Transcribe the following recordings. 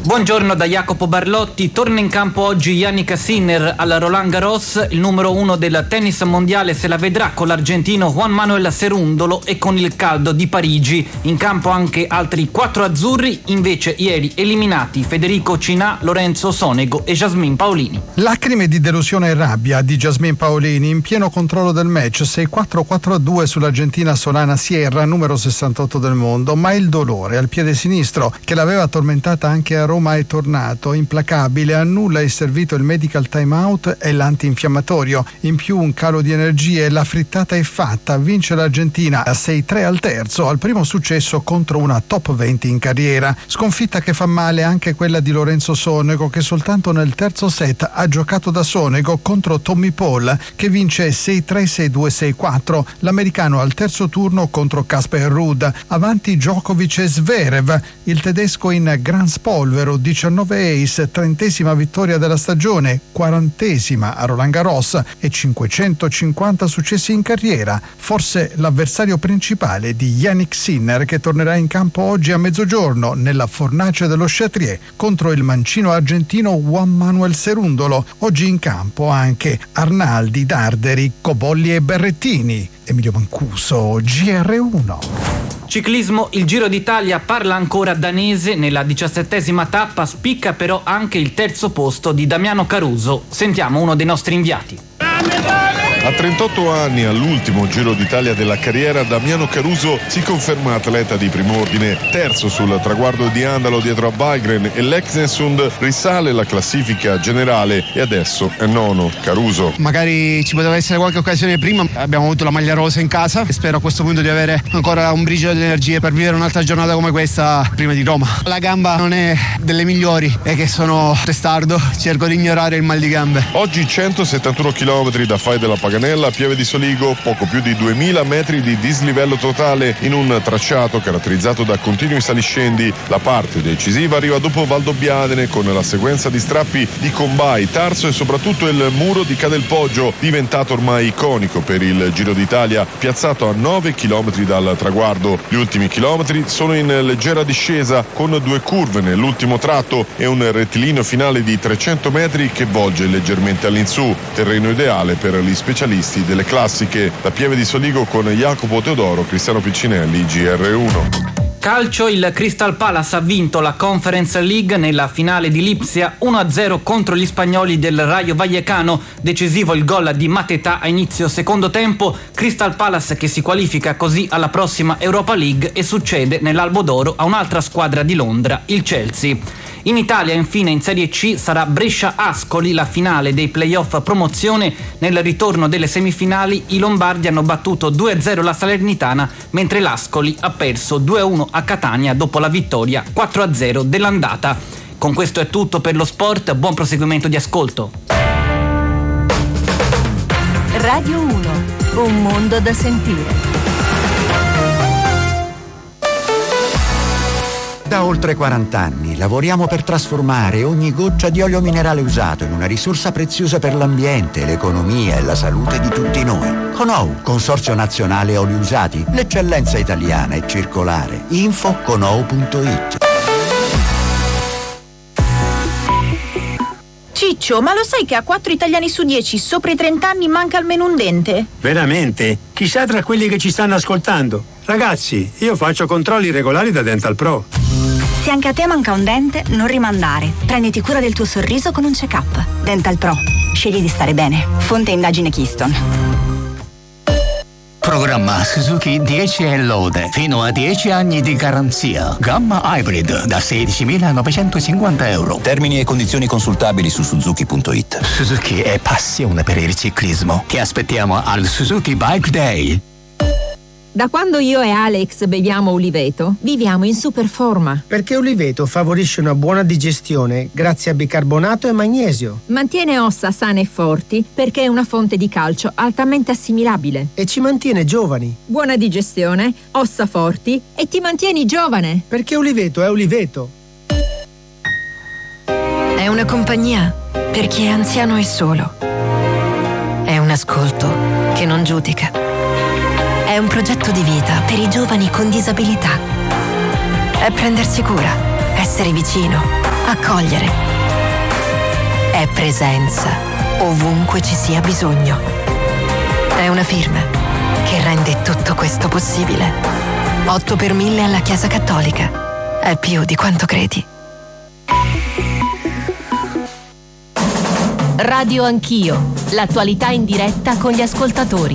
Buongiorno da Jacopo Barlotti. Torna in campo oggi Yannick Sinner al Roland Garros. Il numero 1 del tennis mondiale se la vedrà con l'argentino Juan Manuel Cerúndolo e con il caldo di Parigi. In campo anche altri 4 azzurri, invece ieri eliminati Federico Cinà, Lorenzo Sonego e Jasmine Paolini. Lacrime di delusione e rabbia di Jasmine Paolini in pieno controllo del match, 6-4, 4-2 sull'argentina Solana Sierra, numero 68 del mondo, ma il dolore al piede sinistro che l'aveva tormentata anche a Roma è tornato, implacabile, a nulla è servito il medical time out e l'antinfiammatorio, in più un calo di energie, la frittata è fatta, vince l'Argentina a 6-3 al terzo, al primo successo contro una top 20 in carriera, sconfitta che fa male anche quella di Lorenzo Sonego che soltanto nel terzo set ha giocato da Sonego contro Tommy Paul che vince 6-3, 6-2, 6-4, l'americano al terzo turno contro Casper Ruud, avanti Djokovic e Zverev, il tedesco in Gran Spolvero, 19 ace, 30ª vittoria della stagione, 40ª a Roland Garros e 550 successi in carriera, forse l'avversario principale di Yannick Sinner che tornerà in campo oggi a mezzogiorno nella fornace dello Chatrier contro il mancino argentino Juan Manuel Cerúndolo. Oggi in campo anche Arnaldi, Darderi, Cobolli e Berrettini. Emilio Mancuso, GR1. Ciclismo, il Giro d'Italia parla ancora danese, nella 17ª tappa spicca però anche il terzo posto di Damiano Caruso. Sentiamo uno dei nostri inviati. A 38 anni, all'ultimo Giro d'Italia della carriera, Damiano Caruso si conferma atleta di primo ordine, terzo sul traguardo di Andalo dietro a Valgren e l'Exnesund risale la classifica generale e adesso è nono. Caruso: magari ci poteva essere qualche occasione prima, abbiamo avuto la maglia rosa in casa e spero a questo punto di avere ancora un briciolo di energie per vivere un'altra giornata come questa prima di Roma. La gamba non è delle migliori e che sono testardo, cerco di ignorare il mal di gambe. Oggi 171 km da Fai della Paganella a Pieve di Soligo, poco più di 2000 metri di dislivello totale in un tracciato caratterizzato da continui saliscendi. La parte decisiva arriva dopo Valdobbiadene con la sequenza di strappi di Combai, Tarso e soprattutto il muro di Cadelpoggio, diventato ormai iconico per il Giro d'Italia, piazzato a 9 km dal traguardo. Gli ultimi chilometri sono in leggera discesa con 2 curve nell'ultimo tratto e un rettilineo finale di 300 metri che volge leggermente all'insù, terreno ideale per gli specialisti delle classiche. Da Pieve di Soligo con Jacopo Teodoro, Cristiano Piccinelli, GR1. Calcio, il Crystal Palace ha vinto la Conference League nella finale di Lipsia 1-0 contro gli spagnoli del Rayo Vallecano, decisivo il gol di Mateta a inizio secondo tempo. Crystal Palace che si qualifica così alla prossima Europa League e succede nell'Albo d'Oro a un'altra squadra di Londra, il Chelsea. In Italia infine in Serie C sarà Brescia-Ascoli la finale dei playoff promozione. Nel ritorno delle semifinali i lombardi hanno battuto 2-0 la Salernitana, mentre l'Ascoli ha perso 2-1 a Catania dopo la vittoria 4-0 dell'andata. Con questo è tutto per lo sport, buon proseguimento di ascolto. Radio 1, un mondo da sentire. Da oltre 40 anni lavoriamo per trasformare ogni goccia di olio minerale usato in una risorsa preziosa per l'ambiente, l'economia e la salute di tutti noi. Conou, Consorzio Nazionale Oli Usati, l'eccellenza italiana e circolare. Info conou.it. Ciccio, ma lo sai che a 4 italiani su 10 sopra i 30 anni manca almeno un dente? Veramente? Chissà tra quelli che ci stanno ascoltando. Ragazzi, io faccio controlli regolari da Dental Pro. Se anche a te manca un dente, non rimandare. Prenditi cura del tuo sorriso con un check-up. Dental Pro. Scegli di stare bene. Fonte indagine Keystone. Programma Suzuki 10 e lode, fino a 10 anni di garanzia. Gamma Hybrid da 16.950 euro. Termini e condizioni consultabili su Suzuki.it. Suzuki è passione per il ciclismo. Ti aspettiamo al Suzuki Bike Day. Da quando io e Alex beviamo Uliveto, viviamo in super forma. Perché Uliveto favorisce una buona digestione grazie a bicarbonato e magnesio. Mantiene ossa sane e forti perché è una fonte di calcio altamente assimilabile. E ci mantiene giovani. Buona digestione, ossa forti e ti mantieni giovane. Perché Uliveto è Uliveto. È una compagnia per chi è anziano e solo. È un ascolto che non giudica. È un progetto di vita per i giovani con disabilità. È prendersi cura, essere vicino, accogliere. È presenza ovunque ci sia bisogno. È una firma che rende tutto questo possibile. 8 per 1000 alla Chiesa Cattolica. È più di quanto credi. Radio Anch'io, l'attualità in diretta con gli ascoltatori.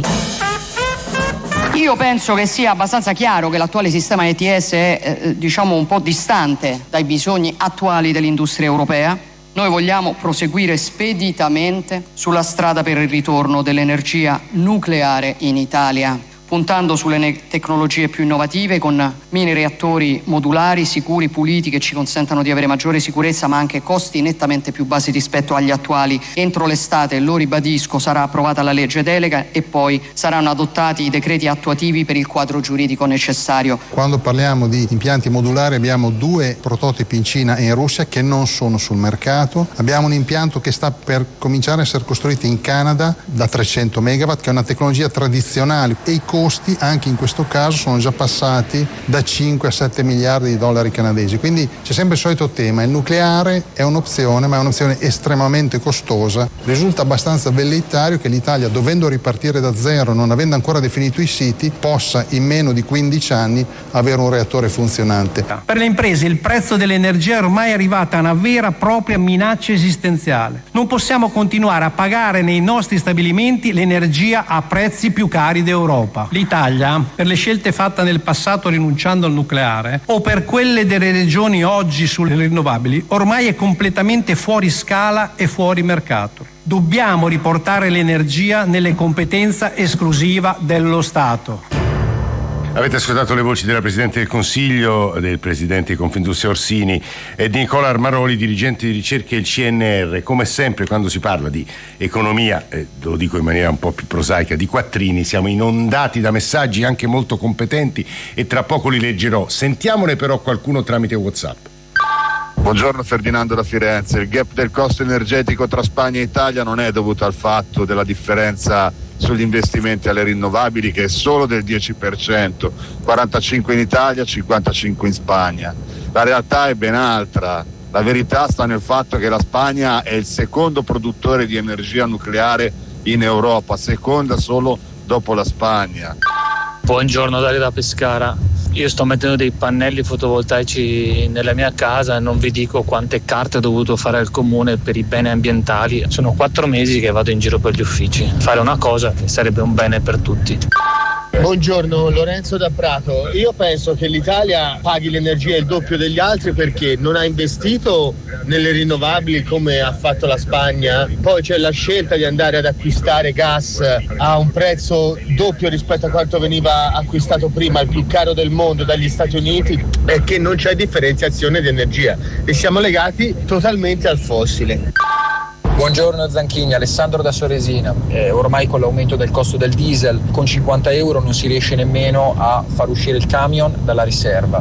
Io penso che sia abbastanza chiaro che l'attuale sistema ETS è, un po' distante dai bisogni attuali dell'industria europea. Noi vogliamo proseguire speditamente sulla strada per il ritorno dell'energia nucleare in Italia, puntando sulle tecnologie più innovative con mini reattori modulari, sicuri, puliti, che ci consentano di avere maggiore sicurezza ma anche costi nettamente più bassi rispetto agli attuali. Entro l'estate, lo ribadisco, sarà approvata la legge delega e poi saranno adottati i decreti attuativi per il quadro giuridico necessario. Quando parliamo di impianti modulari abbiamo 2 prototipi in Cina e in Russia che non sono sul mercato. Abbiamo un impianto che sta per cominciare a essere costruito in Canada da 300 megawatt, che è una tecnologia tradizionale, e i costi anche in questo caso sono già passati da 5 a 7 miliardi di dollari canadesi. Quindi c'è sempre il solito tema: il nucleare è un'opzione, ma è un'opzione estremamente costosa. Risulta abbastanza velleitario che l'Italia, dovendo ripartire da zero, non avendo ancora definito i siti, possa in meno di 15 anni avere un reattore funzionante. Per le imprese il prezzo dell'energia è ormai arrivata a una vera e propria minaccia esistenziale. Non possiamo continuare a pagare nei nostri stabilimenti l'energia a prezzi più cari d'Europa. L'Italia, per le scelte fatte nel passato rinunciando al nucleare o per quelle delle regioni oggi sulle rinnovabili, ormai è completamente fuori scala e fuori mercato. Dobbiamo riportare l'energia nelle competenze esclusiva dello Stato. Avete ascoltato le voci della Presidente del Consiglio, del Presidente di Confindustria Orsini e di Nicola Armaroli, dirigente di ricerca del CNR. Come sempre quando si parla di economia, lo dico in maniera un po' più prosaica, di quattrini, siamo inondati da messaggi anche molto competenti e tra poco li leggerò. Sentiamone però qualcuno tramite WhatsApp. Buongiorno, Ferdinando da Firenze. Il gap del costo energetico tra Spagna e Italia non è dovuto al fatto della differenza sugli investimenti alle rinnovabili, che è solo del 10%, 45 in Italia, 55 in Spagna. La realtà è ben altra. La verità sta nel fatto che la Spagna è il secondo produttore di energia nucleare in Europa, seconda solo dopo la Spagna. Buongiorno, Dario da Pescara. Io sto mettendo dei pannelli fotovoltaici nella mia casa e non vi dico quante carte ho dovuto fare al comune per i beni ambientali. Sono 4 mesi che vado in giro per gli uffici. Fare una cosa che sarebbe un bene per tutti. Buongiorno, Lorenzo da Prato. Io penso che l'Italia paghi l'energia il doppio degli altri perché non ha investito nelle rinnovabili come ha fatto la Spagna. Poi c'è la scelta di andare ad acquistare gas a un prezzo doppio rispetto a quanto veniva acquistato prima, il più caro del mondo, dagli Stati Uniti, e che non c'è differenziazione di energia e siamo legati totalmente al fossile. Buongiorno Zanchini, Alessandro da Soresina. Ormai con l'aumento del costo del diesel, con 50 euro non si riesce nemmeno a far uscire il camion dalla riserva.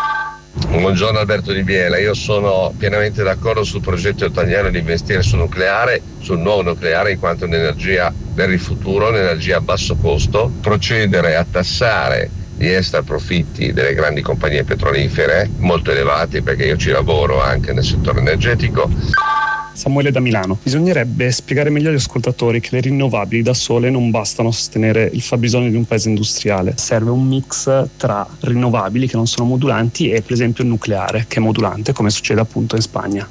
Buongiorno Alberto Di Biela, io sono pienamente d'accordo sul progetto italiano di investire sul nucleare, sul nuovo nucleare, in quanto è un'energia per il futuro, un'energia a basso costo. Procedere a tassare gli extra profitti delle grandi compagnie petrolifere, molto elevati perché io ci lavoro anche nel settore energetico. Samuele da Milano. Bisognerebbe spiegare meglio agli ascoltatori che le rinnovabili da sole non bastano a sostenere il fabbisogno di un paese industriale. Serve un mix tra rinnovabili che non sono modulanti e per esempio il nucleare che è modulante, come succede appunto in Spagna.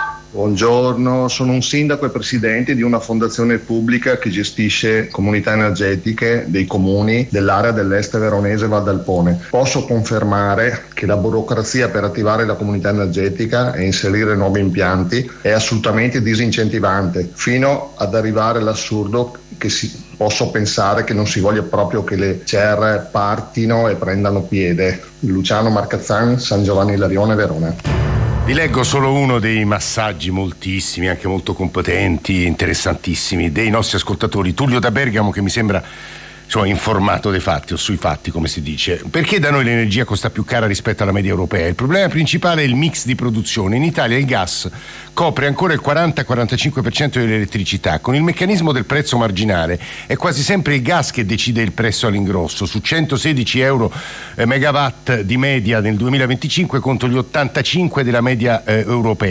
Buongiorno, sono un sindaco e presidente di una fondazione pubblica che gestisce comunità energetiche dei comuni dell'area dell'est veronese Val d'Alpone. Posso confermare che la burocrazia per attivare la comunità energetica e inserire nuovi impianti è assolutamente disincentivante, fino ad arrivare all'assurdo che posso pensare che non si voglia proprio che le CER partino e prendano piede. Luciano Marcazzan, San Giovanni Larione, Verona. Vi leggo solo uno dei massaggi moltissimi, anche molto competenti, interessantissimi, dei nostri ascoltatori. Tullio da Bergamo, che mi sembra informato dei fatti, o sui fatti come si dice. Perché da noi l'energia costa più cara rispetto alla media europea? Il problema principale è il mix di produzione. In Italia il gas copre ancora il 40-45% dell'elettricità. Con il meccanismo del prezzo marginale è quasi sempre il gas che decide il prezzo all'ingrosso. Su 116 euro megawatt di media nel 2025 contro gli 85 della media europea.